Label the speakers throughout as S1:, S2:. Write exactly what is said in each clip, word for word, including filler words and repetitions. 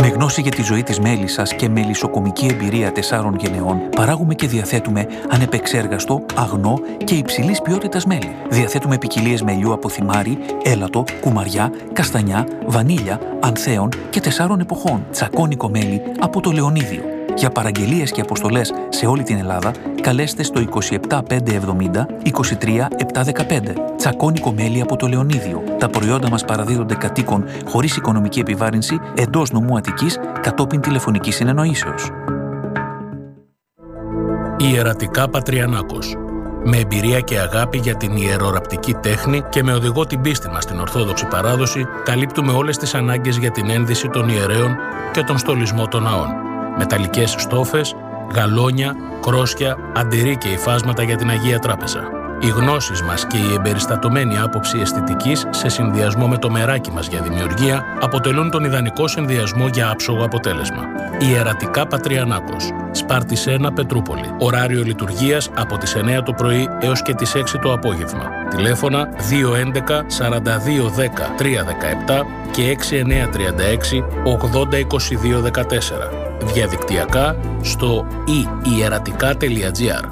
S1: γνώση για τη ζωή της μέλισσας και μελισσοκομική εμπειρία τεσσάρων γενεών, παράγουμε και διαθέτουμε ανεπεξέργαστο, αγνό και υψηλής ποιότητας μέλι. Διαθέτουμε ποικιλίες μελιού από θυμάρι, έλατο, κουμαριά, καστανιά, βανίλια, ανθέων και τεσσάρων εποχών. Τσακώνικο μέλι από το Λεωνίδιο. Για παραγγελίες και αποστολές σε όλη την Ελλάδα, καλέστε στο είκοσι επτά πεντακόσια εβδομήντα είκοσι τρία επτακόσια δεκαπέντε. Τσακώνικο μέλι από το Λεωνίδιο. Τα προϊόντα μας παραδίδονται κατοίκων χωρίς οικονομική επιβάρυνση εντός νομού Αττικής κατόπιν τηλεφωνικής συνεννοήσεως.
S2: Ιερατικά Πατριανάκος. Με εμπειρία και αγάπη για την ιεροραπτική τέχνη και με οδηγό την πίστη μας στην Ορθόδοξη παράδοση, καλύπτουμε όλες τις ανάγκες για την ένδυση των ιερέων και τον στολισμό των ναών. Μεταλλικές στόφες, γαλόνια, κρόσια, αντιρρή και υφάσματα για την Αγία Τράπεζα. Οι γνώσεις μας και η εμπεριστατωμένη άποψη αισθητικής σε συνδυασμό με το μεράκι μας για δημιουργία αποτελούν τον ιδανικό συνδυασμό για άψογο αποτέλεσμα. Ιερατικά Πατριανάκος. Σπάρτης ένα, Πετρούπολη. Ωράριο λειτουργίας από τις εννιά το πρωί έως και τις έξι το απόγευμα. Τηλέφωνα δύο έντεκα σαράντα δύο δέκα τρία δεκαεπτά και έξι εννιά τρία έξι ογδόντα είκοσι δύο δεκατέσσερα. Διαδικτυακά στο i ιερατικά τελεία τζι άρ.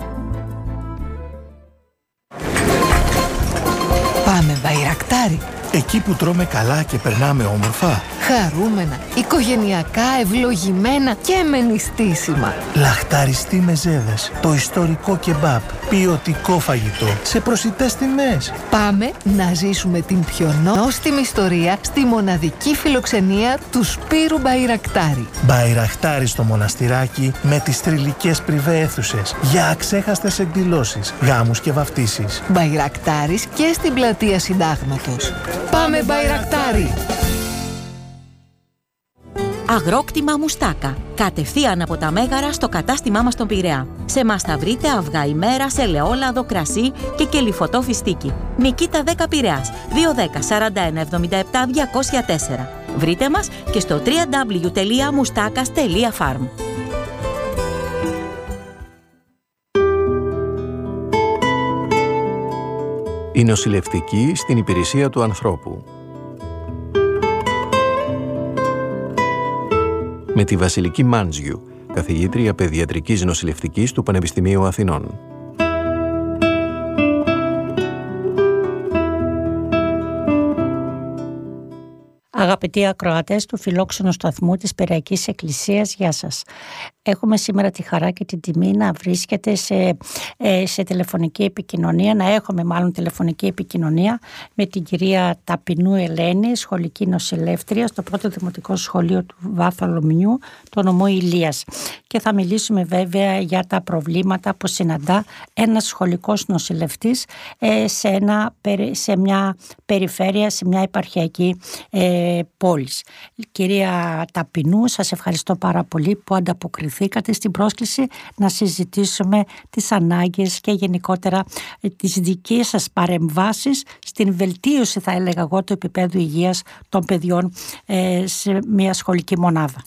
S3: Πάμε Μπαϊρακτάρι.
S4: Εκεί που τρώμε καλά και περνάμε όμορφα.
S3: Χαρούμενα, οικογενειακά, ευλογημένα και με νηστίσιμα.
S4: Λαχταριστή μεζέδες, το ιστορικό κεμπάπ, ποιοτικό φαγητό, σε προσιτές τιμές.
S3: Πάμε να ζήσουμε την πιο νόστιμη ιστορία στη μοναδική φιλοξενία του Σπύρου Μπαϊρακτάρι.
S4: Μπαϊρακτάρι στο μοναστηράκι με τις θρυλικές πριβέ αίθουσες για αξέχαστες εκδηλώσεις, γάμους και βαφτίσεις.
S3: Μπαϊρακτάρις και στην πλατεία Συντάγματος. Πάμε Μπαϊρακτάρι!
S5: Αγρόκτημα Μουστάκα. Κατευθείαν από τα Μέγαρα στο κατάστημά μας στον Πειραιά. Σε μας θα βρείτε αυγά ημέρας, ελαιόλαδο, κρασί και κελυφωτό φιστίκι. Νικήτα δέκα Πειραιάς. δύο ένα μηδέν σαράντα ένα εβδομήντα επτά διακόσια τέσσερα. Βρείτε μας και στο double-u double-u double-u τελεία μουστάκας τελεία farm.
S6: Η νοσηλευτική στην υπηρεσία του ανθρώπου. Με τη Βασιλική Μάντζιου, καθηγήτρια παιδιατρικής νοσηλευτικής του Πανεπιστημίου Αθηνών.
S7: Αγαπητοί ακροατές του φιλόξενου σταθμού της Πειραϊκής Εκκλησίας, γεια σας. Έχουμε σήμερα τη χαρά και την τιμή να βρίσκεται σε, σε τηλεφωνική επικοινωνία, να έχουμε μάλλον τηλεφωνική επικοινωνία με την κυρία Ταπεινού Ελένη, σχολική νοσηλεύτρια στο πρώτο δημοτικό σχολείο του Βάθολομιού, το νομό Ηλίας. Και θα μιλήσουμε βέβαια για τα προβλήματα που συναντά ένας σχολικός νοσηλευτής σε, ένα, σε μια περιφέρεια, σε μια επαρχιακή ε, πόλη. Κυρία Ταπεινού, σας ευχαριστώ πάρα πολύ που ανταποκριθήκατε στην πρόσκληση να συζητήσουμε τις ανάγκες και γενικότερα τις δικές σας παρεμβάσεις στην βελτίωση, θα έλεγα εγώ, του επίπεδου υγείας των παιδιών ε, σε μια σχολική μονάδα.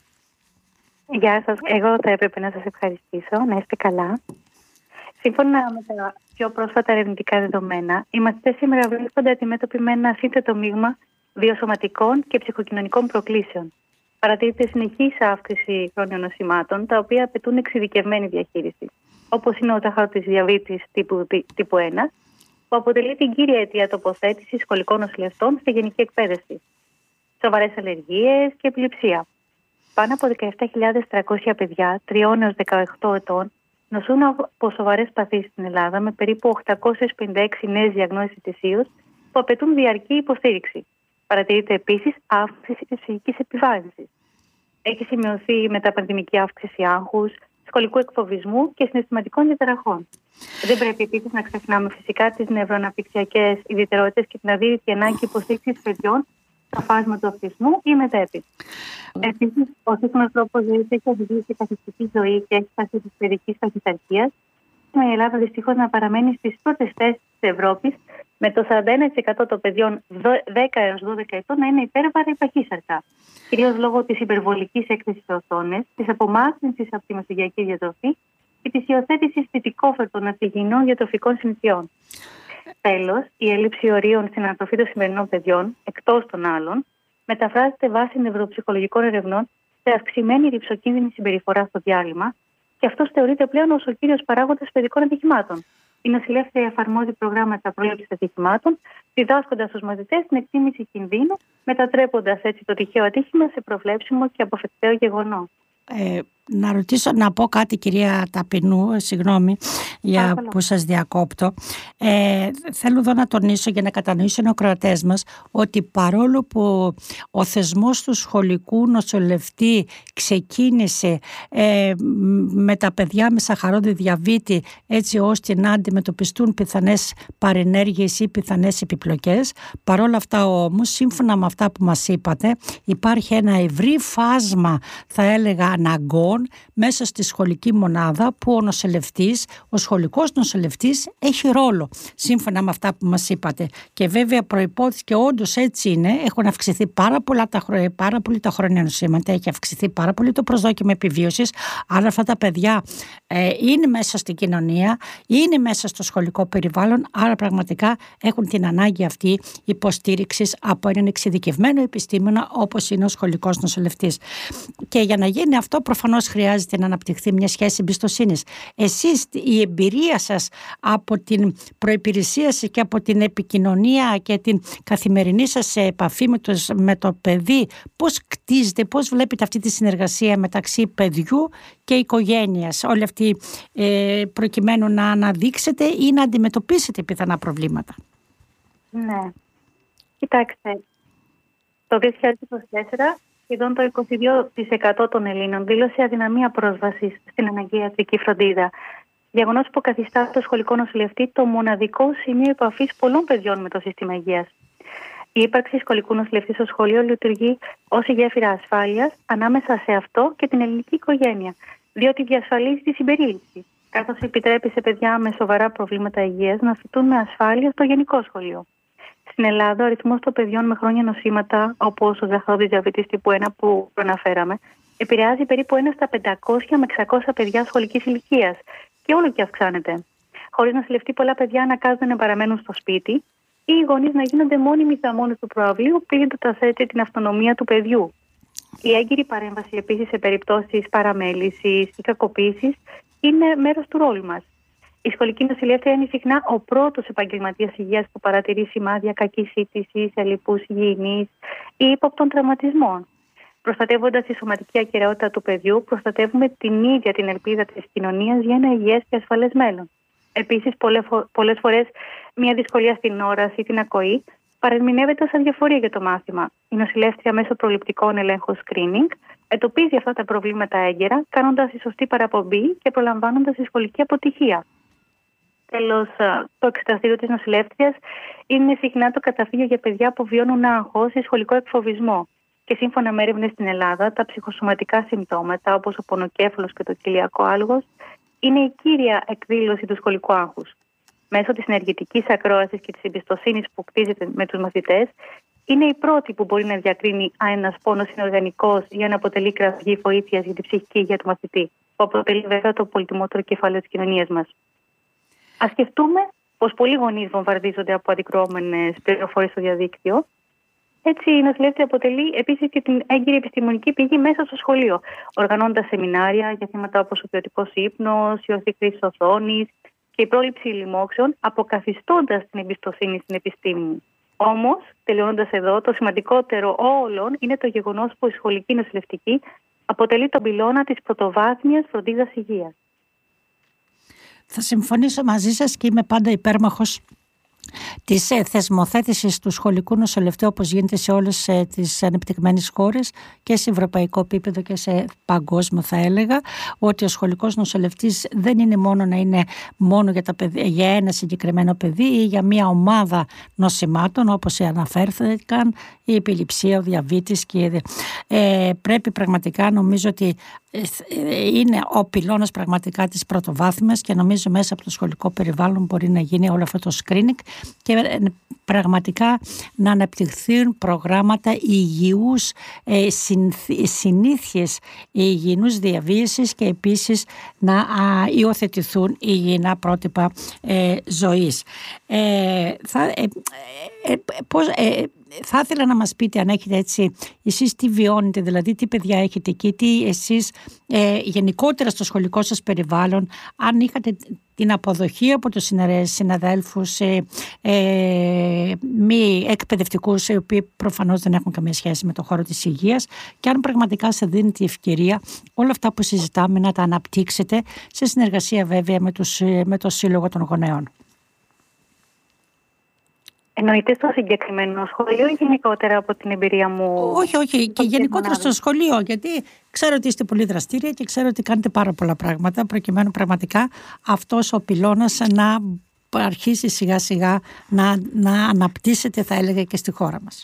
S8: Γεια σας. Εγώ θα έπρεπε να σας ευχαριστήσω. Να είστε καλά. Σύμφωνα με τα πιο πρόσφατα ερευνητικά δεδομένα, οι μαθητές σήμερα βρίσκονται αντιμέτωποι με ένα σύνθετο μείγμα βιοσωματικών και ψυχοκοινωνικών προκλήσεων. Παρατηρείται συνεχής αύξηση χρόνιων νοσημάτων, τα οποία απαιτούν εξειδικευμένη διαχείριση, όπως είναι ο ζάχαροτης διαβήτης τύπου, τύπου ένα, που αποτελεί την κύρια αιτία τοποθέτησης σχολικών νοσηλευτών στη γενική εκπαίδευση. Σοβαρές αλλεργίες και επιληψία. Πάνω από δεκαεπτά χιλιάδες τριακόσια παιδιά τριών έως δεκαοκτώ ετών νοσούν από σοβαρές παθήσεις στην Ελλάδα, με περίπου οκτακόσιες πενήντα έξι νέες διαγνώσεις ετησίως που απαιτούν διαρκή υποστήριξη. Παρατηρείται επίσης αύξηση της ψυχικής επιβάρυνσης. Έχει σημειωθεί μεταπανδημική αύξηση άγχους, σχολικού εκφοβισμού και συναισθηματικών διαταραχών. Δεν πρέπει επίσης να ξεχνάμε φυσικά τις νευροαναπτυξιακές ιδιαιτερότητες και την αδύρυτη ανάγκη υποστήριξης παιδιών στο φάσμα του αυτισμού ή μετέπειτα. Επίσης, ο σύγχρονος τρόπος ζωής έχει οδηγήσει σε καθιστική ζωή και έκφραση της παιδικής παχυσαρκίας, με η Ελλάδα δυστυχώς να παραμένει στις πρώτες θέσεις της Ευρώπης, με το σαράντα ένα τοις εκατό των παιδιών δέκα έως δώδεκα ετών να είναι υπέρβαρα ή παχύσαρκα. Κυρίως λόγω της υπερβολικής έκθεσης σε οθόνες, της απομάκρυνσης από τη μεσογειακή διατροφή και της υιοθέτησης θητικόφερτων αυτιγεινών διατροφικών συνηθιών. Τέλος, η έλλειψη ορίων στην ανατροφή των σημερινών παιδιών, εκτός των άλλων, μεταφράζεται βάσει νευροψυχολογικών ερευνών σε αυξημένη ρυψοκίνδυνη συμπεριφορά στο διάλειμμα και αυτός θεωρείται πλέον ως ο κύριος παράγοντας παιδικών ατυχημάτων. Η νοσηλεύτρια εφαρμόζει προγράμματα πρόληψης ατυχημάτων, διδάσκοντας στους μαθητές την εκτίμηση κινδύνου, μετατρέποντας έτσι το τυχαίο ατύχημα σε προβλέψιμο και αποφευκταίο γεγονός.
S7: Ε, να ρωτήσω, να πω κάτι, κυρία Ταπεινού, συγγνώμη για
S8: Άχαλα.
S7: που σας διακόπτω. Ε, θέλω εδώ να τονίσω για να κατανοήσουν οι ακροατές μας ότι παρόλο που ο θεσμός του σχολικού νοσηλευτή ξεκίνησε ε, με τα παιδιά με σαχαρόδι διαβήτη έτσι ώστε να αντιμετωπιστούν πιθανές παρενέργειες ή πιθανές επιπλοκές, παρόλα αυτά όμως, σύμφωνα με αυτά που μας είπατε, υπάρχει ένα ευρύ φάσμα, θα έλεγα, αναγκών μέσα στη σχολική μονάδα που ο νοσηλευτής, ο σχολικός νοσηλευτής έχει ρόλο, σύμφωνα με αυτά που μας είπατε. Και βέβαια προϋπόθεση και όντως έτσι είναι, έχουν αυξηθεί πάρα, πολλά τα, πάρα πολύ τα χρόνια νοσήματα, έχει αυξηθεί πάρα πολύ το προσδόκιμο επιβίωσης, άρα αυτά τα παιδιά ε, είναι μέσα στην κοινωνία, είναι μέσα στο σχολικό περιβάλλον, άρα πραγματικά έχουν την ανάγκη αυτή υποστήριξης από έναν εξειδικευμένο επιστήμονα όπως είναι ο σχολικός νοσηλευτής. Και για να γίνει αυτό προφανώς χρειάζεται να αναπτυχθεί μια σχέση εμπιστοσύνης. Εσείς, η εμπειρία σας από την προϋπηρεσία σας και από την επικοινωνία και την καθημερινή σας σε επαφή με το, με το παιδί, πώς κτίζετε, πώς βλέπετε αυτή τη συνεργασία μεταξύ παιδιού και οικογένειας, όλη αυτή ε, προκειμένου να αναδείξετε ή να αντιμετωπίσετε πιθανά προβλήματα?
S8: Ναι. Κοιτάξτε, το δύο χιλιάδες είκοσι τέσσερα σχεδόν το είκοσι δύο τοις εκατό των Ελλήνων δήλωσε αδυναμία πρόσβασης στην αναγκαία ιατρική φροντίδα. Γεγονός που καθιστά το σχολικό νοσηλευτή το μοναδικό σημείο επαφής πολλών παιδιών με το σύστημα υγείας. Η ύπαρξη σχολικού νοσηλευτή στο σχολείο λειτουργεί ως η γέφυρα ασφάλειας ανάμεσα σε αυτό και την ελληνική οικογένεια, διότι διασφαλίζει τη συμπερίληψη, καθώς επιτρέπει σε παιδιά με σοβαρά προβλήματα υγείας να φοιτούν με ασφάλεια στο γενικό σχολείο. Στην Ελλάδα, ο αριθμός των παιδιών με χρόνια νοσήματα, όπως ο ζαχαρόδης διαβήτης τύπου ένα που προαναφέραμε, επηρεάζει περίπου ένα στα πεντακόσια με εξακόσια παιδιά σχολικής ηλικίας και όλο και αυξάνεται. Χωρίς νοσηλευτή, πολλά παιδιά αναγκάζονται να παραμένουν στο σπίτι ή οι γονείς να γίνονται μόνιμοι θαμώνες του προαυλίου, πλήττοντας έτσι την αυτονομία του παιδιού. Η έγκυρη παρέμβαση επίσης σε περιπτώσεις παραμέλησης ή κακοποίησης είναι μέρος του ρόλου μας. Η σχολική νοσηλεύτρια είναι συχνά ο πρώτος επαγγελματίας υγείας που παρατηρεί σημάδια κακής σύντησης, ελλειπούς υγιεινής ή ύποπτων τραυματισμών. Προστατεύοντας τη σωματική ακεραιότητα του παιδιού, προστατεύουμε την ίδια την ελπίδα της κοινωνίας για ένα υγιές και ασφαλές μέλλον. Επίσης, πολλές φορές μια δυσκολία στην όραση ή την ακοή παρεμηνεύεται ως αδιαφορία για το μάθημα. Η νοσηλεύτρια μέσω προληπτικών ελέγχων screening εντοπίζει αυτά τα προβλήματα έγκαιρα, κάνοντας τη σωστή παραπομπή και προλαμβάνοντας τη σχολική αποτυχία. Τέλος, το εξεταστήριο της νοσηλεύτριας είναι συχνά το καταφύγιο για παιδιά που βιώνουν άγχος ή σχολικό εκφοβισμό. Και σύμφωνα με έρευνες στην Ελλάδα, τα ψυχοσωματικά συμπτώματα, όπως ο πονοκέφαλος και το κοιλιακό άλγος, είναι η κύρια εκδήλωση του σχολικού άγχους. Μέσω της ενεργητικής ακρόασης και της εμπιστοσύνης που κτίζεται με τους μαθητές, είναι η πρώτη που μπορεί να διακρίνει αν ένας πόνος είναι οργανικός ή αν αποτελεί κραυγή βοήθειας για την ψυχική υγεία του μαθητή, που αποτελεί βέβαια το πολυτιμότερο κεφάλαιο της κοινωνίας μας. Ας σκεφτούμε πως πολλοί γονείς βομβαρδίζονται από αντικρουόμενες πληροφορίες στο διαδίκτυο. Έτσι, η νοσηλεύτρια αποτελεί επίσης και την έγκυρη επιστημονική πηγή μέσα στο σχολείο, οργανώνοντας σεμινάρια για θέματα όπως ο ποιοτικός ύπνος, η ορθή χρήση οθόνης και η πρόληψη λοιμόξεων, αποκαθιστώντας την εμπιστοσύνη στην επιστήμη. Όμως, τελειώνοντας εδώ, το σημαντικότερο όλων είναι το γεγονός που η σχολική νοσηλευτική αποτελεί τον πυλώνα της πρωτοβάθμιας φροντίδας υγείας.
S7: Θα συμφωνήσω μαζί σας και είμαι πάντα υπέρμαχος της θεσμοθέτησης του σχολικού νοσηλευτή όπως γίνεται σε όλες τις ανεπτυγμένες χώρες και σε ευρωπαϊκό επίπεδο και σε παγκόσμιο, θα έλεγα, ότι ο σχολικός νοσηλευτής δεν είναι μόνο να είναι μόνο για, τα παιδιά, για ένα συγκεκριμένο παιδί ή για μια ομάδα νοσημάτων όπως αναφέρθηκαν, η επιληψία, ο διαβήτης και ε, πρέπει πραγματικά, νομίζω ότι είναι ο πυλώνας πραγματικά της πρωτοβάθμιας και νομίζω μέσα από το σχολικό περιβάλλον μπορεί να γίνει όλο αυτό το screening και πραγματικά να αναπτυχθούν προγράμματα υγιούς, ε, συνήθειες υγιεινούς διαβίωσης και επίσης να α, υιοθετηθούν υγιεινά πρότυπα ε, ζωής. Ε, θα, ε, ε, πώς, ε, θα ήθελα να μας πείτε αν έχετε έτσι, εσείς τι βιώνετε, δηλαδή τι παιδιά έχετε εκεί, τι εσείς ε, γενικότερα στο σχολικό σας περιβάλλον, αν είχατε την αποδοχή από τους συναδέλφους ε, ε, μη εκπαιδευτικούς, οι οποίοι προφανώς δεν έχουν καμία σχέση με το χώρο της υγείας, και αν πραγματικά σε δίνει τη ευκαιρία όλα αυτά που συζητάμε να τα αναπτύξετε σε συνεργασία βέβαια με, τους, με το Σύλλογο των Γονέων.
S8: Εννοείται στο συγκεκριμένο σχολείο ή γενικότερα από την εμπειρία μου?
S7: Όχι, όχι, και γενικότερα στο σχολείο, γιατί ξέρω ότι είστε πολύ δραστήρια και ξέρω ότι κάνετε πάρα πολλά πράγματα προκειμένου πραγματικά αυτός ο πυλώνας να αρχίσει σιγά σιγά να, να αναπτύσσεται, θα έλεγα, και στη χώρα μας.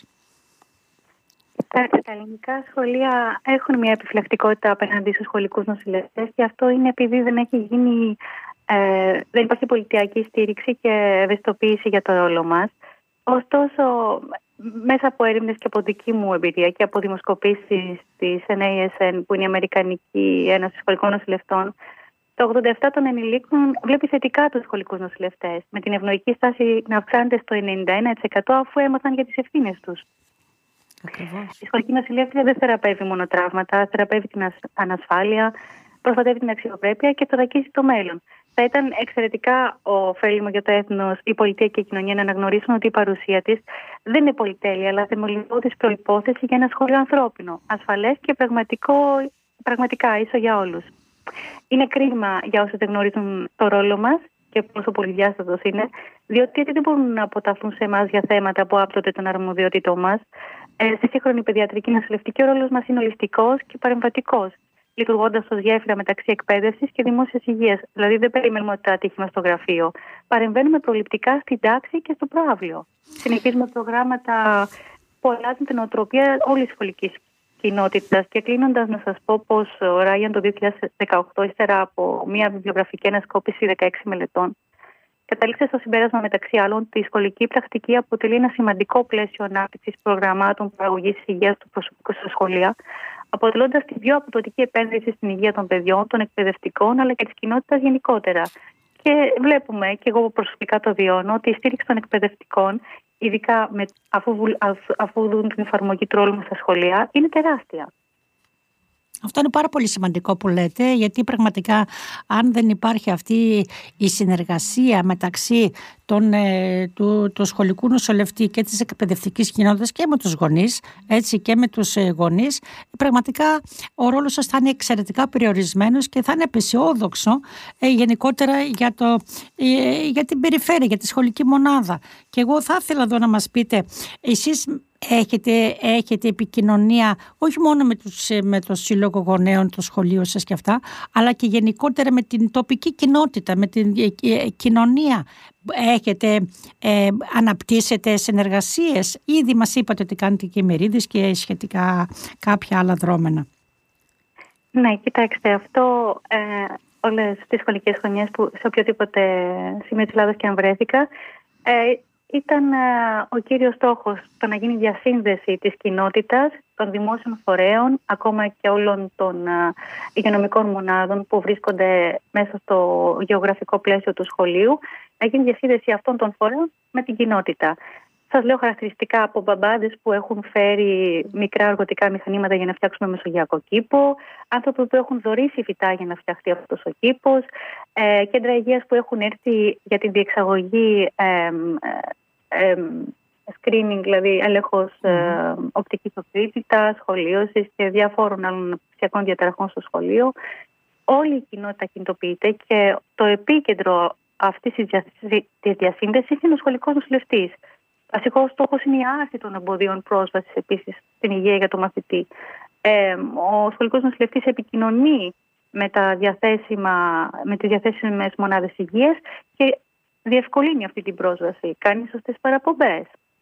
S8: Κοιτάξτε, τα ελληνικά σχολεία έχουν μια επιφυλακτικότητα απέναντι στους σχολικούς νοσηλευτές, και αυτό είναι επειδή δεν έχει γίνει, ε, δεν υπάρχει πολιτιακή στήριξη και ευαισθητοποίηση για το ρόλο μας. Ωστόσο, μέσα από έρευνες και από δική μου εμπειρία και από δημοσκοπήσεις της Εν έι ες εν, που είναι η Αμερικανική Ένωση Σχολικών Νοσηλευτών, το ογδόντα επτά τοις εκατό των ενηλίκων βλέπει θετικά τους σχολικούς νοσηλευτές, με την ευνοϊκή στάση να αυξάνεται στο ενενήντα ένα τοις εκατό αφού έμαθαν για τις ευθύνες τους.
S7: Ακριβώς.
S8: Η σχολική νοσηλεύτρια δεν θεραπεύει μόνο τραύματα, θεραπεύει την ανασφάλεια, προστατεύει την αξιοπρέπεια και θωρακίζει το μέλλον. Θα ήταν εξαιρετικά ωφέλιμο για το έθνος, η πολιτεία και η κοινωνία να αναγνωρίσουν ότι η παρουσία της δεν είναι πολυτέλεια, αλλά θεμελιώδης προϋπόθεση για ένα σχολείο ανθρώπινο, ασφαλές και πραγματικό, πραγματικά ίσο για όλους. Είναι κρίμα για όσοι δεν γνωρίζουν το ρόλο μας και πόσο πολυδιάστατος είναι, διότι δεν μπορούν να αποταθούν σε εμάς για θέματα που άπτονται των αρμοδιοτήτων μας. Ε, στη σύγχρονη παιδιατρική νοσηλευτική, ο ρόλος μας είναι ολιστικός και παρεμβατικός, λειτουργώντας ως γέφυρα μεταξύ εκπαίδευσης και δημόσιας υγείας. Δηλαδή, δεν περιμένουμε ότι τα τύχημα στο γραφείο. Παρεμβαίνουμε προληπτικά στην τάξη και στο προαύλιο. Συνεχίζουμε προγράμματα που αλλάζουν την νοοτροπία όλης της σχολικής κοινότητας. Και κλείνοντας, να σας πω πως ο Ράιαν το δύο χιλιάδες δεκαοκτώ, ύστερα από μια βιβλιογραφική ανασκόπηση δεκαέξι μελετών, κατέληξε στο συμπέρασμα, μεταξύ άλλων, ότι η σχολική πρακτική αποτελεί ένα σημαντικό πλαίσιο ανάπτυξης προγραμμάτων παραγωγής υγείας του προσωπικού στα σχολεία, αποτελώντας την πιο αποδοτική επένδυση στην υγεία των παιδιών, των εκπαιδευτικών αλλά και της κοινότητας γενικότερα. Και βλέπουμε, και εγώ προσωπικά το βιώνω, ότι η στήριξη των εκπαιδευτικών, ειδικά με, αφού, αφού, αφού δουν την εφαρμογή του ρόλου μας στα σχολεία, είναι τεράστια.
S7: Αυτό είναι πάρα πολύ σημαντικό που λέτε, γιατί πραγματικά αν δεν υπάρχει αυτή η συνεργασία μεταξύ των, ε, του, του σχολικού νοσηλευτή και της εκπαιδευτικής κοινότητας και με τους γονείς, έτσι, και με τους ε, γονείς, πραγματικά ο ρόλος σας θα είναι εξαιρετικά περιορισμένος και θα είναι απεσιόδοξο ε, γενικότερα για, το, ε, για την περιφέρεια, για τη σχολική μονάδα. Και εγώ θα ήθελα εδώ να μας πείτε, εσείς Έχετε, έχετε επικοινωνία όχι μόνο με, τους, με το Σύλλογο Γονέων, το σχολείο σας και αυτά, αλλά και γενικότερα με την τοπική κοινότητα, με την ε, κοινωνία. Έχετε, ε, αναπτύσσετε συνεργασίες? Ήδη μας είπατε ότι κάνετε και ημερίδες και σχετικά κάποια άλλα δρόμενα.
S8: Ναι, κοιτάξτε, αυτό ε, όλες τις σχολικές χρονιές που σε οποιοδήποτε σημείο της Ελλάδας και αν βρέθηκα, ε, ήταν ε, ο κύριος στόχος το να γίνει διασύνδεση της κοινότητας, των δημόσιων φορέων, ακόμα και όλων των ε, υγειονομικών μονάδων που βρίσκονται μέσα στο γεωγραφικό πλαίσιο του σχολείου, να γίνει διασύνδεση αυτών των φορέων με την κοινότητα. Σας λέω χαρακτηριστικά από μπαμπάδες που έχουν φέρει μικρά εργοτικά μηχανήματα για να φτιάξουμε μεσογειακό κήπο, άνθρωποι που έχουν δωρήσει φυτά για να φτιαχτεί αυτός ο κήπος, ε, κέντρα υγείας που έχουν έρθει για την διεξαγωγή ε, ε, ε, screening, δηλαδή έλεγχος ε, οπτικής οξύτητας, σχολίωσης και διάφορων άλλων ψηφιακών διαταραχών στο σχολείο. Όλη η κοινότητα κινητοποιείται και το επίκεντρο αυτής της διασύνδεσης είναι ο σχολικός νοσηλευτής. Βασικός στόχος είναι η άρση των εμποδίων πρόσβασης επίσης στην υγεία για το μαθητή. Ε, ο σχολικός νοσηλευτής επικοινωνεί με, τα διαθέσιμα, με τις διαθέσιμες μονάδες υγείας και διευκολύνει αυτή την πρόσβαση. Κάνει σωστές παραπομπές.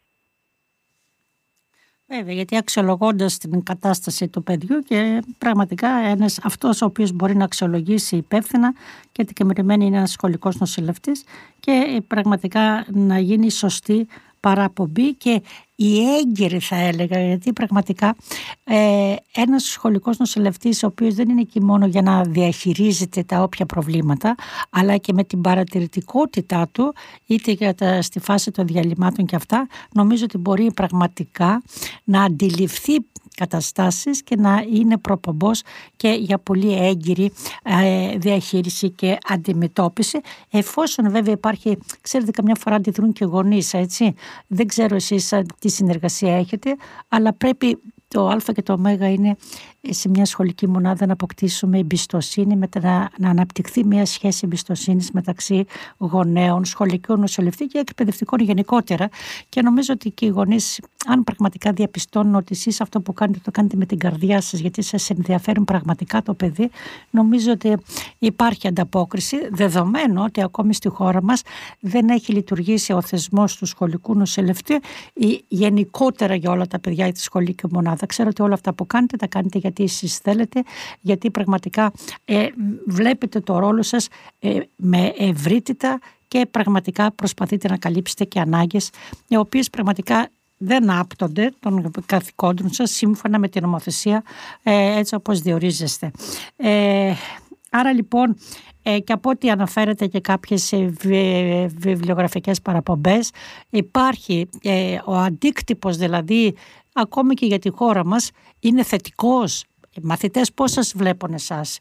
S7: Βέβαια, γιατί αξιολογώντας την κατάσταση του παιδιού και πραγματικά ένας, αυτός ο οποίος μπορεί να αξιολογήσει υπεύθυνα και δικαιωμένη είναι ένας σχολικός νοσηλευτής και πραγματικά να γίνει σωστή παραπομπή και οι έγκυροι θα έλεγα, γιατί πραγματικά ε, ένας σχολικός νοσηλευτής ο οποίος δεν είναι εκεί μόνο για να διαχειρίζεται τα όποια προβλήματα, αλλά και με την παρατηρητικότητά του, είτε για τα, στη φάση των διαλυμάτων και αυτά, νομίζω ότι μπορεί πραγματικά να αντιληφθεί καταστάσεις και να είναι προπομπός και για πολύ έγκυρη ε, διαχείριση και αντιμετώπιση, εφόσον βέβαια υπάρχει, ξέρετε, καμιά φορά αντιδρούν και γονείς, έτσι, δεν ξέρω εσείς τι συνεργασία έχετε, αλλά πρέπει το α και το ω είναι σε μια σχολική μονάδα να αποκτήσουμε εμπιστοσύνη, με να, να αναπτυχθεί μια σχέση εμπιστοσύνης μεταξύ γονέων, σχολικών νοσηλευτή και εκπαιδευτικών γενικότερα. Και νομίζω ότι και οι γονείς, αν πραγματικά διαπιστώνουν ότι εσείς αυτό που κάνετε το κάνετε με την καρδιά σας, γιατί σας ενδιαφέρουν πραγματικά το παιδί, νομίζω ότι υπάρχει ανταπόκριση, δεδομένου ότι ακόμη στη χώρα μας δεν έχει λειτουργήσει ο θεσμός του σχολικού νοσηλευτή ή γενικότερα για όλα τα παιδιά τη σχολική μονάδα. Ξέρω ότι όλα αυτά που κάνετε τα κάνετε γιατί εσείς θέλετε, γιατί πραγματικά ε, βλέπετε το ρόλο σας ε, με ευρύτητα και πραγματικά προσπαθείτε να καλύψετε και ανάγκες οι οποίες πραγματικά δεν άπτονται των καθηκόντων σας σύμφωνα με την νομοθεσία ε, έτσι όπως διορίζεστε. Ε, άρα λοιπόν ε, και από ό,τι αναφέρετε και κάποιες ε, βι, βιβλιογραφικές παραπομπές, υπάρχει ε, ο αντίκτυπος δηλαδή ακόμη και για τη χώρα μας είναι θετικός. Οι μαθητές πώς σας βλέπουν εσάς?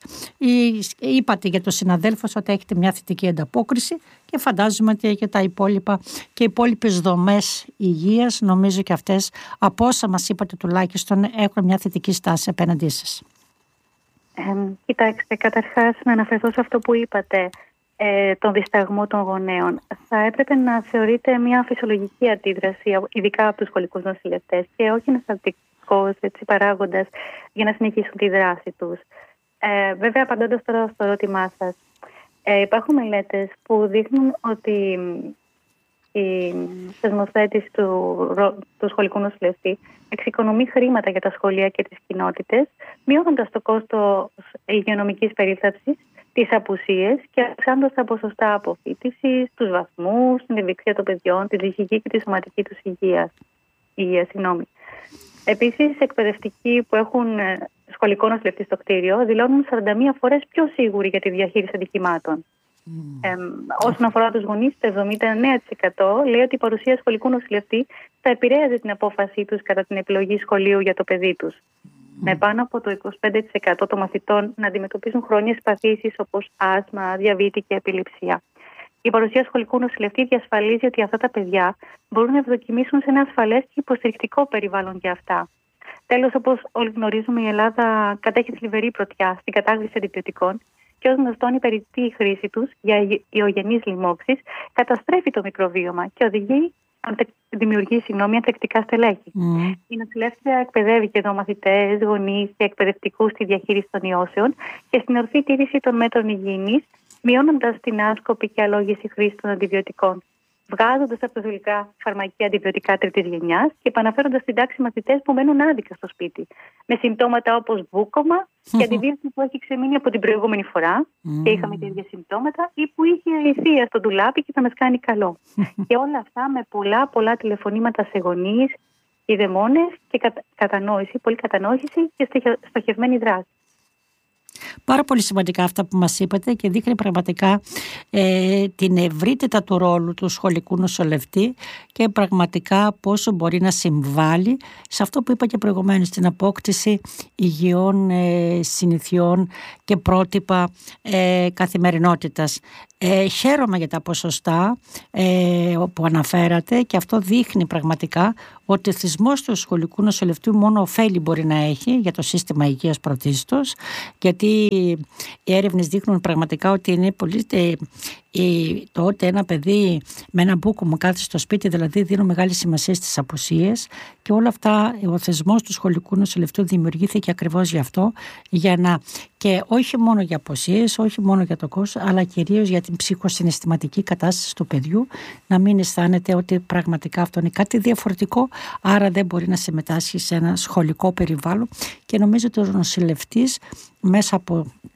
S7: Είπατε για τους συναδέλφους ότι έχετε μια θετική ανταπόκριση και φαντάζομαι ότι και τα υπόλοιπα και οι υπόλοιπες δομές υγείας, νομίζω και αυτές από όσα μας είπατε τουλάχιστον έχουν μια θετική στάση απέναντί σας.
S8: Ε, κοιτάξτε, καταρχάς να αναφερθώ σε αυτό που είπατε, ε, τον δισταγμό των γονέων. Θα έπρεπε να θεωρείται μια φυσιολογική αντίδραση, ειδικά από τους σχολικούς νοσηλευτές και όχι ένας αρνητικός παράγοντας για να συνεχίσουν τη δράση τους. Ε, βέβαια, απαντώντας τώρα στο ερώτημά σας, ε, υπάρχουν μελέτες που δείχνουν ότι η θεσμοθέτηση του, του σχολικού νοσηλευτή εξοικονομεί χρήματα για τα σχολεία και τις κοινότητες, μειώνοντας το κόστος υγειονομικής περίθαλψης, τις απουσίες και αυξάνοντας τα ποσοστά αποφύτησης, τους βαθμούς, την ευεξία των παιδιών, τη ψυχική και τη σωματική τους υγεία. υγεία συγγνώμη. Επίσης, εκπαιδευτικοί που έχουν σχολικό νοσηλευτή στο κτίριο δηλώνουν σαράντα μία φορές πιο σίγουροι για τη διαχείριση ατυχημάτων. Mm. Ε, όσον αφορά τους γονείς, το εβδομήντα εννέα τοις εκατό λέει ότι η παρουσία σχολικού νοσηλευτή θα επηρέαζε την απόφασή τους κατά την επιλογή σχολείου για το παιδί τους. Mm. Με πάνω από το είκοσι πέντε τοις εκατό των μαθητών να αντιμετωπίζουν χρόνιες παθήσεις όπως άσθμα, διαβήτη και επιληψία. Η παρουσία σχολικού νοσηλευτή διασφαλίζει ότι αυτά τα παιδιά μπορούν να ευδοκιμήσουν σε ένα ασφαλές και υποστηρικτικό περιβάλλον για αυτά. Τέλος, όπως όλοι γνωρίζουμε, η Ελλάδα κατέχει θλιβερή πρωτιά στην κατάχρηση αντιβιωτικών και ως γνωστόν η περιττή χρήση τους για ιογενείς λοιμώξεις καταστρέφει το μικροβίωμα και οδηγεί, δημιουργεί συγγνώμη, ανθεκτικά στελέχη. Mm. Η νοσηλεύτρια εκπαιδεύει και εδώ μαθητές, γονείς και εκπαιδευτικούς στη διαχείριση των ιώσεων και στην ορθή τήρηση των μέτρων υγιεινής, μειώνοντας την άσκοπη και αλόγιστη χρήση των αντιβιωτικών, βγάζοντας από τα δουλικά φαρμακεία αντιβιωτικά τρίτης γενιάς και επαναφέροντας στην τάξη μαθητές που μένουν άδικα στο σπίτι, με συμπτώματα όπως βούκωμα mm-hmm. και αντιβίωση που έχει ξεμείνει από την προηγούμενη φορά mm-hmm. και είχαμε τα ίδια συμπτώματα, ή που είχε αληθεία στο ντουλάπι και θα μας κάνει καλό. Και όλα αυτά με πολλά πολλά τηλεφωνήματα σε γονείς, ειδεμόνες και κατα... κατανόηση, πολύ κατανόηση και στοχευμένη δράση.
S7: Πάρα πολύ σημαντικά αυτά που μας είπατε και δείχνει πραγματικά ε, την ευρύτητα του ρόλου του σχολικού νοσηλευτή και πραγματικά πόσο μπορεί να συμβάλλει σε αυτό που είπα και προηγουμένως, την απόκτηση υγιών ε, συνηθιών και πρότυπα ε, καθημερινότητας. Ε, χαίρομαι για τα ποσοστά ε, που αναφέρατε και αυτό δείχνει πραγματικά ότι ο θεσμός του σχολικού νοσηλευτού μόνο ωφέλη μπορεί να έχει για το σύστημα υγείας πρωτίστως, γιατί οι έρευνες δείχνουν πραγματικά ότι είναι πολύ ε, ε, το ότι ένα παιδί με ένα μπούκομο κάθεται στο σπίτι, δηλαδή δίνουν μεγάλη σημασία στις απουσίες και όλα αυτά ο θεσμός του σχολικού νοσηλευτού δημιουργήθηκε ακριβώς γι' αυτό, για να, και όχι μόνο για απουσίες, όχι μόνο για το κόστος, αλλά κυρίως για την ψυχοσυναισθηματική κατάσταση του παιδιού, να μην αισθάνεται ότι πραγματικά αυτό είναι κάτι διαφορετικό, άρα δεν μπορεί να συμμετάσχει σε ένα σχολικό περιβάλλον. Και νομίζω ότι ο νοσηλευτής μέσα από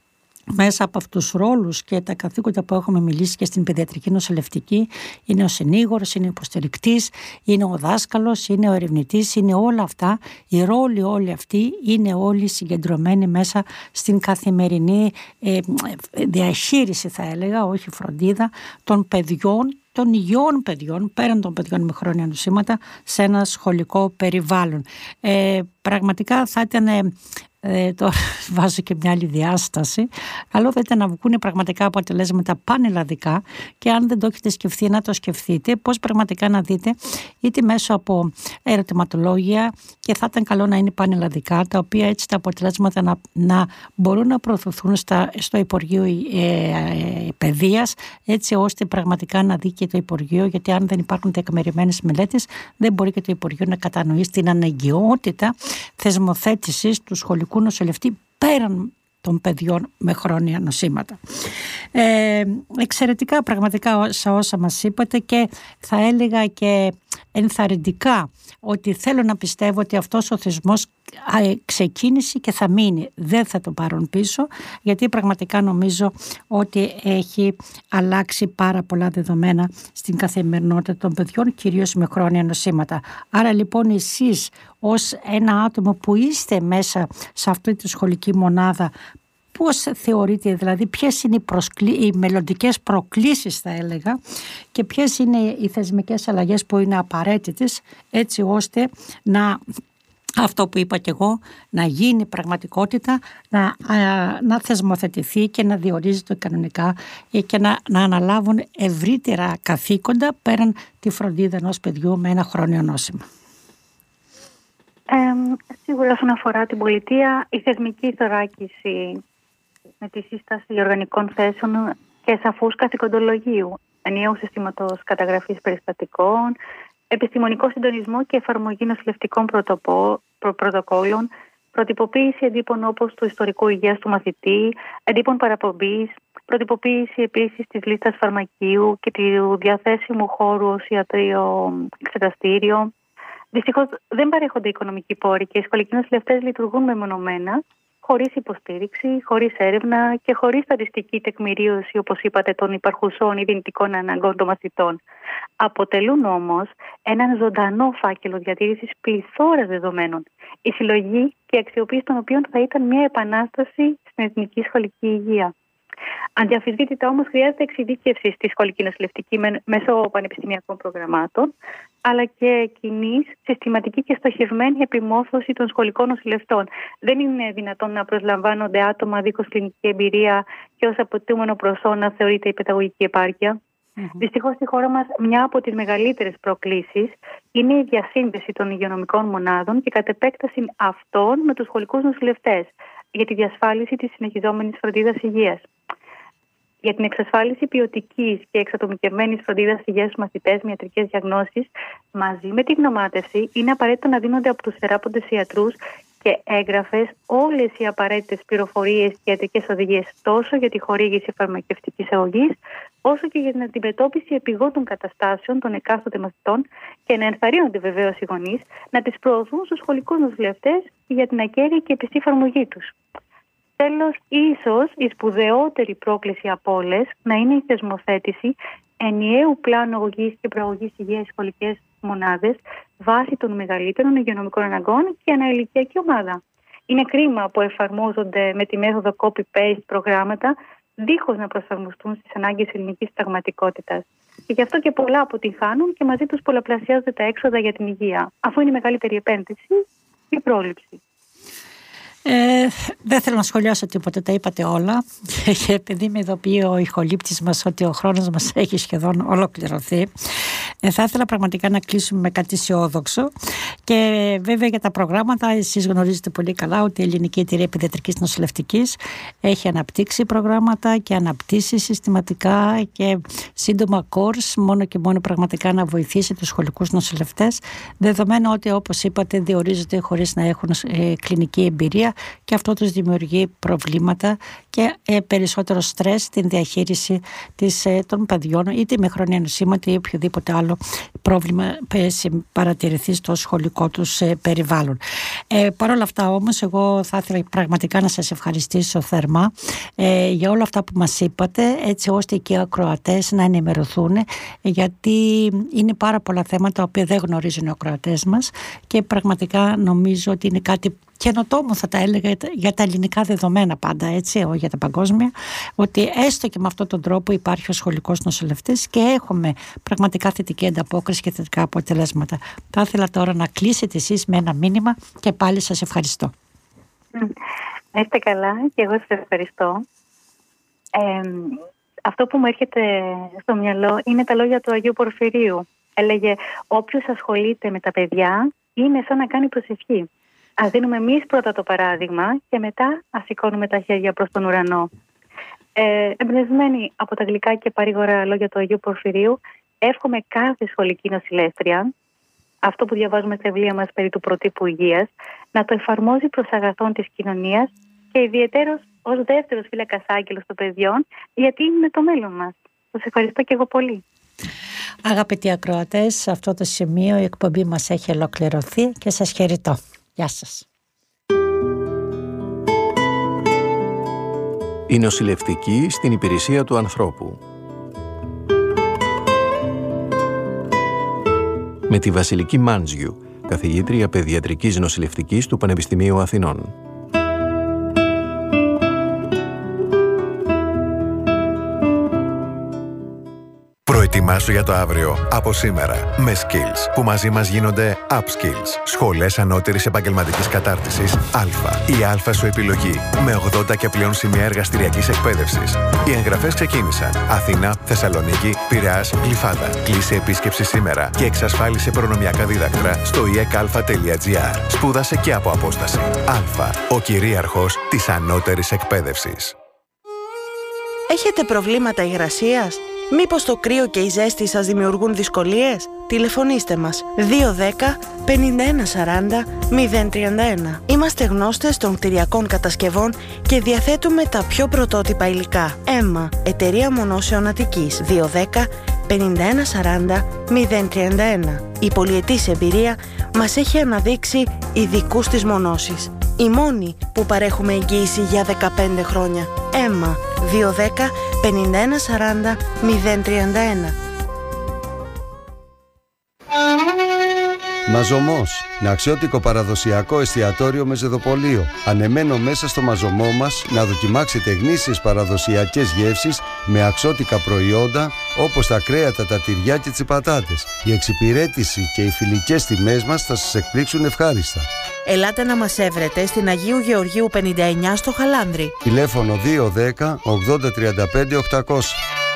S7: μέσα από αυτούς τους ρόλους και τα καθήκοντα που έχουμε μιλήσει και στην παιδιατρική νοσηλευτική, είναι ο συνήγορος, είναι ο υποστηρικτής, είναι ο δάσκαλος, είναι ο ερευνητής, είναι όλα αυτά. Οι ρόλοι όλοι αυτοί είναι όλοι συγκεντρωμένοι μέσα στην καθημερινή ε, διαχείριση, θα έλεγα, όχι φροντίδα, των παιδιών, των υγιών παιδιών, πέραν των παιδιών με χρόνια νοσήματα, σε ένα σχολικό περιβάλλον. Ε, πραγματικά θα ήταν... Ε, τώρα βάζω και μια άλλη διάσταση. Καλό θα ήταν να βγουν πραγματικά αποτελέσματα πανελλαδικά, και αν δεν το έχετε σκεφτεί, να το σκεφτείτε, πώς πραγματικά να δείτε, είτε μέσω από ερωτηματολόγια, και θα ήταν καλό να είναι πανελλαδικά, τα οποία έτσι τα αποτελέσματα να, να μπορούν να προωθηθούν στα, στο Υπουργείο ε, ε, Παιδείας, έτσι ώστε πραγματικά να δει και το Υπουργείο, γιατί αν δεν υπάρχουν τεκμηριωμένες μελέτες, δεν μπορεί και το Υπουργείο να κατανοήσει την αναγκαιότητα θεσμοθέτησης του σχολικού νοσηλευτή πέραν των παιδιών με χρόνια νοσήματα. Ε, εξαιρετικά πραγματικά όσα, όσα μας είπατε, και θα έλεγα και ενθαρρυντικά ότι θέλω να πιστεύω ότι αυτός ο θεσμός ξεκίνησε και θα μείνει, δεν θα το πάρουν πίσω, γιατί πραγματικά νομίζω ότι έχει αλλάξει πάρα πολλά δεδομένα στην καθημερινότητα των παιδιών, κυρίως με χρόνια νοσήματα. Άρα λοιπόν εσείς ως ένα άτομο που είστε μέσα σε αυτή τη σχολική μονάδα, πώς θεωρείτε, δηλαδή ποιες είναι οι, προσκλή... οι μελλοντικές προκλήσεις, θα έλεγα, και ποιες είναι οι θεσμικές αλλαγές που είναι απαραίτητες, έτσι ώστε να, αυτό που είπα και εγώ, να γίνει πραγματικότητα, να, α, να θεσμοθετηθεί και να διορίζεται κανονικά και να, να αναλάβουν ευρύτερα καθήκοντα πέραν τη φροντίδα ενός παιδιού με ένα χρόνιο νόσημα.
S8: Ε, σίγουρα όσον αφορά την πολιτεία, η θεσμική θωράκιση με τη σύσταση οργανικών θέσεων και σαφούς καθηκοντολογίου, ενιαίου συστήματος καταγραφής περιστατικών, επιστημονικό συντονισμό και εφαρμογή νοσηλευτικών πρωτοπο, προ, πρωτοκόλων, προτυποποίηση εντύπων όπως του ιστορικού υγείας του μαθητή, εντύπων παραπομπής, προτυποποίηση επίσης της λίστας φαρμακείου και του διαθέσιμου χώρου ως ιατρείο εξεταστήριο. Δυστυχώς δεν παρέχονται οικονομικοί πόροι και οι σχολικοί νοσηλευτές λειτουργούν μεμονωμένα, χωρίς υποστήριξη, χωρίς έρευνα και χωρίς στατιστική τεκμηρίωση, όπως είπατε, των υπαρχουσών ή δυνητικών αναγκών των μαθητών. Αποτελούν όμως έναν ζωντανό φάκελο διατήρησης πληθώρας δεδομένων, η συλλογή και η αξιοποίηση των οποίων θα ήταν μια επανάσταση στην εθνική σχολική υγεία. Αδιαφυσβήτητα όμως χρειάζεται εξειδίκευση στη σχολική νοσηλευτική μέσω πανεπιστημιακών προγραμμάτων, αλλά και κοινής, συστηματική και στοχευμένη επιμόρφωση των σχολικών νοσηλευτών. Δεν είναι δυνατόν να προσλαμβάνονται άτομα δίχως κλινική εμπειρία και ως απαιτούμενο προσόν να θεωρείται η παιδαγωγική επάρκεια. Mm-hmm. Δυστυχώς στη χώρα μας μια από τις μεγαλύτερες προκλήσεις είναι η διασύνδεση των υγειονομικών μονάδων και κατ' επέκταση αυτών με τους σχολικούς νοσηλευτές για τη διασφάλιση της συνεχιζόμενης φροντίδας υγείας. Για την εξασφάλιση ποιοτικής και εξατομικευμένης φροντίδας υγείας στους μαθητές με ιατρικές διαγνώσεις, μαζί με τη γνωμάτευση, είναι απαραίτητο να δίνονται από τους θεράποντες ιατρούς και έγγραφες όλες οι απαραίτητες πληροφορίες και ιατρικές οδηγίες, τόσο για τη χορήγηση φαρμακευτικής αγωγής, όσο και για την αντιμετώπιση επιγόντων καταστάσεων των εκάστοτε μαθητών, και να ενθαρρύνονται βεβαίως οι γονείς να τις προωθούν στους σχολικούς νοσηλευτές για την ακέραιη και πιστή εφαρμογή τους. Τέλος, ίσως η σπουδαιότερη πρόκληση από όλες να είναι η θεσμοθέτηση ενιαίου πλάνου αγωγής και προαγωγής υγείας στις σχολικές μονάδες βάσει των μεγαλύτερων υγειονομικών αναγκών και αναηλικιακή ομάδα. Είναι κρίμα που εφαρμόζονται με τη μέθοδο copy-paste προγράμματα δίχως να προσαρμοστούν στις ανάγκες ελληνικής πραγματικότητας. Και γι' αυτό και πολλά αποτυγχάνουν και μαζί τους πολλαπλασιάζονται τα έξοδα για την υγεία, αφού είναι η μεγαλύτερη επένδυση η πρόληψη.
S7: Ε, δεν θέλω να σχολιάσω τίποτα, τα είπατε όλα, και επειδή με ειδοποιεί ο ηχολήπτης μας ότι ο χρόνος μας έχει σχεδόν ολοκληρωθεί, ε, θα ήθελα πραγματικά να κλείσουμε με κάτι αισιόδοξο. Και βέβαια για τα προγράμματα, εσείς γνωρίζετε πολύ καλά ότι η Ελληνική Εταιρεία Παιδιατρικής Νοσηλευτικής έχει αναπτύξει προγράμματα και αναπτύσσει συστηματικά και σύντομα course, μόνο και μόνο πραγματικά να βοηθήσει τους σχολικούς νοσηλευτές, δεδομένου ότι, όπως είπατε, διορίζονται χωρίς να έχουν ε, κλινική εμπειρία, και αυτό τους δημιουργεί προβλήματα και ε, περισσότερο στρες στην διαχείριση της, ε, των παιδιών, είτε με χρόνια νοσήματα ή οποιοδήποτε άλλο μεγάλο πρόβλημα παρατηρηθεί στο σχολικό τους περιβάλλον. Ε, Παρ' όλα αυτά όμως, εγώ θα ήθελα πραγματικά να σας ευχαριστήσω θερμά ε, για όλα αυτά που μας είπατε, έτσι ώστε και οι ακροατές να ενημερωθούν, γιατί είναι πάρα πολλά θέματα τα οποία δεν γνωρίζουν οι ακροατές μας και πραγματικά νομίζω ότι είναι κάτι καινοτόμο, θα τα έλεγα, για τα ελληνικά δεδομένα πάντα, έτσι, όχι για τα παγκόσμια, ότι έστω και με αυτόν τον τρόπο υπάρχει ο σχολικός νοσηλευτής και έχουμε πραγματικά θετική ανταπόκριση και θετικά αποτελέσματα. Θα ήθελα τώρα να κλείσετε εσείς με ένα μήνυμα και πάλι σας ευχαριστώ.
S8: Να είστε καλά και εγώ σας ευχαριστώ. Ε, αυτό που μου έρχεται στο μυαλό είναι τα λόγια του Αγίου Πορφυρίου. Έλεγε, όποιος ασχολείται με τα παιδιά είναι σαν να κάνει προσευχή. Ας δίνουμε εμείς πρώτα το παράδειγμα και μετά ας σηκώνουμε τα χέρια προς τον ουρανό. Ε, εμπνευσμένη από τα γλυκά και παρήγορα λόγια του Αγίου Πορφυρίου, εύχομαι κάθε σχολική νοσηλεύτρια, αυτό που διαβάζουμε στα βιβλία μας περί του προτύπου υγείας, να το εφαρμόζει προς αγαθόν της κοινωνίας και ιδιαιτέρως ως δεύτερος φύλακας άγγελος των παιδιών, γιατί είναι το μέλλον μας. Σας ευχαριστώ και εγώ πολύ.
S7: Αγαπητοί ακροατές, σε αυτό το σημείο η εκπομπή μας έχει ολοκληρωθεί και σας χαιρετώ. Γεια σας.
S6: Η νοσηλευτική στην υπηρεσία του ανθρώπου. Με τη Βασιλική Μάντζιου, καθηγήτρια παιδιατρικής νοσηλευτικής του Πανεπιστημίου Αθηνών.
S9: Προετοιμάσου για το αύριο από σήμερα με Skills, που μαζί μας γίνονται Upskills, σχολές ανώτερης επαγγελματικής κατάρτισης Α. Η Α σου επιλογή, με ογδόντα και πλέον σημεία εργαστηριακής εκπαίδευσης. Οι εγγραφές ξεκίνησαν. Αθήνα, Θεσσαλονίκη, Πειραιάς, Γλυφάδα. Κλείσε επίσκεψη σήμερα και εξασφάλισε προνομιακά δίδακτρα στο ι εκ α τελεία τζι άρ. Σπούδασε και από απόσταση. Α. Ο κυρίαρχος της ανώτερης εκπαίδευσης.
S10: Έχετε προβλήματα υγρασίας? Μήπως το κρύο και η ζέστη σας δημιουργούν δυσκολίες? Τηλεφωνήστε μας δύο δέκα πενήντα ένα σαράντα μηδέν τριάντα ένα. Είμαστε γνώστες των κτηριακών κατασκευών και διαθέτουμε τα πιο πρωτότυπα υλικά. Έμα, εταιρεία μονώσεων Αττικής, δύο δέκα πενήντα ένα σαράντα μηδέν τριάντα ένα. Η πολυετής εμπειρία μας έχει αναδείξει ειδικούς της μονώσης. Η μόνη που παρέχουμε εγγύηση για δεκαπέντε χρόνια. Έμα, δύο δέκα πενήντα ένα σαράντα μηδέν τριάντα ένα.
S11: Μαζωμός, ένα αξιότικο παραδοσιακό εστιατόριο με ζεδοπολείο. Ανεμένο μέσα στο μαζωμό μας να δοκιμάξετε γνήσιες παραδοσιακές γεύσεις με αξιότικα προϊόντα όπως τα κρέατα, τα τυριά και τις πατάτες. Η εξυπηρέτηση και οι φιλικές τιμές μας θα σας εκπλήξουν ευχάριστα.
S10: Ελάτε να μας έβρετε στην Αγίου Γεωργίου πενήντα εννιά στο Χαλάνδρι.
S11: Τηλέφωνο δύο δέκα ογδόντα τριάντα πέντε οκτακόσια.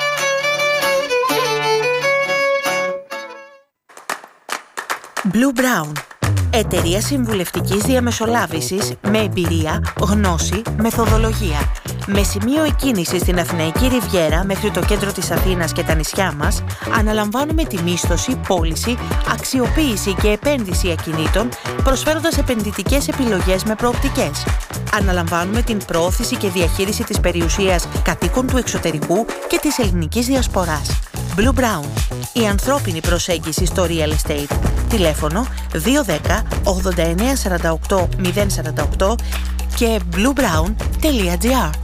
S10: Blue Brown. Εταιρεία συμβουλευτικής διαμεσολάβησης με εμπειρία, γνώση, μεθοδολογία. Με σημείο εκκίνηση στην Αθηναϊκή Ριβιέρα μέχρι το κέντρο της Αθήνας και τα νησιά μας, αναλαμβάνουμε τη μίσθωση, πώληση, αξιοποίηση και επένδυση ακινήτων, προσφέροντας επενδυτικές επιλογές με προοπτικές. Αναλαμβάνουμε την προώθηση και διαχείριση της περιουσίας κατοίκων του εξωτερικού και της ελληνικής διασποράς. Blue Brown. Η ανθρώπινη προσέγγιση στο real estate. Τηλέφωνο δύο δέκα ογδόντα εννέα σαράντα οκτώ μηδέν σαράντα οκτώ και bluebrown τελεία τζι άρ.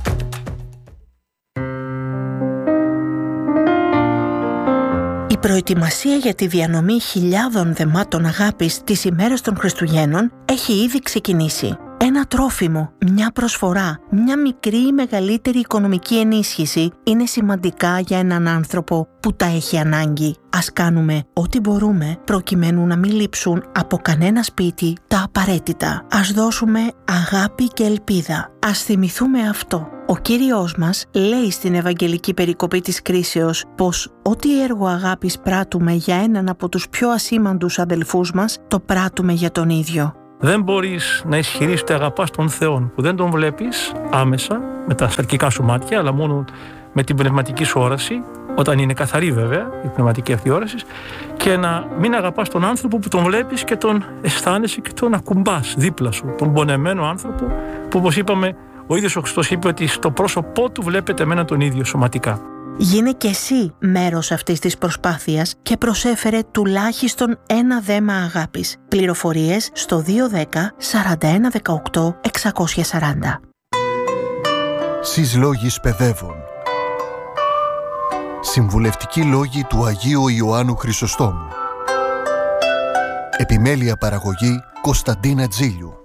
S10: Η προετοιμασία για τη διανομή χιλιάδων δεμάτων αγάπης τις ημέρες των Χριστουγέννων έχει ήδη ξεκινήσει. Ένα τρόφιμο, μια προσφορά, μια μικρή ή μεγαλύτερη οικονομική ενίσχυση είναι σημαντικά για έναν άνθρωπο που τα έχει ανάγκη. Ας κάνουμε ό,τι μπορούμε προκειμένου να μην λείψουν από κανένα σπίτι τα απαραίτητα. Ας δώσουμε αγάπη και ελπίδα. Ας θυμηθούμε αυτό. Ο Κύριος μας λέει στην Ευαγγελική περικοπή της κρίσεως πως ό,τι έργο αγάπης πράττουμε για έναν από τους πιο ασήμαντους αδελφούς μας, το πράττουμε για τον ίδιο.
S12: Δεν μπορείς να ισχυρείς ότι αγαπάς τον Θεό που δεν τον βλέπεις άμεσα με τα σαρκικά σου μάτια, αλλά μόνο με την πνευματική σου όραση, όταν είναι καθαρή βέβαια η πνευματική αυτή όραση, και να μην αγαπάς τον άνθρωπο που τον βλέπεις και τον αισθάνεσαι και τον ακουμπάς δίπλα σου, τον πονεμένο άνθρωπο που, όπως είπαμε, ο ίδιος ο Χριστός είπε ότι στο πρόσωπό του βλέπετε εμένα τον ίδιο σωματικά.
S10: Γίνε και εσύ μέρος αυτής της προσπάθειας και προσέφερε τουλάχιστον ένα δέμα αγάπης. Πληροφορίες στο δύο δέκα σαράντα ένα δεκαοκτώ εξακόσια σαράντα.
S13: Σεις λόγης παιδεύων. Συμβουλευτικοί λόγοι του Αγίου Ιωάννου Χρυσοστόμου. Επιμέλεια παραγωγή Κωνσταντίνα Τζίλιου.